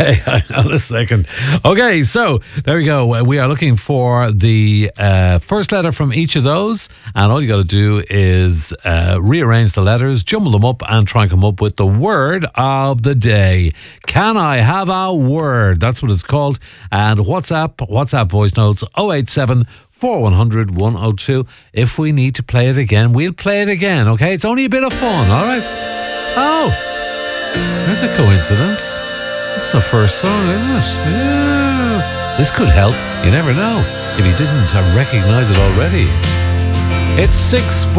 Hang on a second. Okay, so there we go. We are looking for the first letter from each of those, and all you got to do is rearrange the letters, jumble them up, and try and come up with the word of the day. Can I have a word? That's what it's called. And WhatsApp voice notes 087 4100 102. If we need to play it again, we'll play it again. Okay, it's only a bit of fun. All right. Oh, there's a coincidence. It's the first song, isn't it? Yeah. This could help. You never know if you didn't recognize it already. It's 6:40.